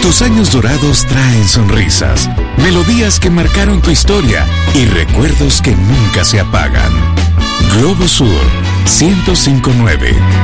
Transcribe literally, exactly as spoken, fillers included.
Tus años dorados traen sonrisas, melodías que marcaron tu historia y recuerdos que nunca se apagan. Globo Sur ciento cinco punto nueve